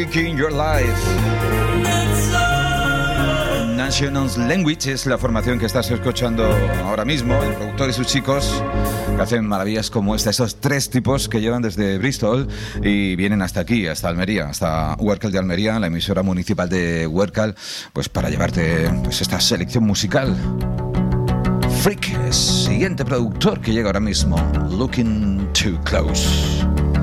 Freaky in Your Life. National Language es la formación que estás escuchando ahora mismo, el productor y sus chicos, que hacen maravillas como esta. Esos tres tipos que llevan desde Bristol y vienen hasta aquí, hasta Almería, hasta Huércal de Almería, la emisora municipal de Huércal, pues para llevarte pues esta selección musical. Freak, siguiente productor que llega ahora mismo, Looking Too Close.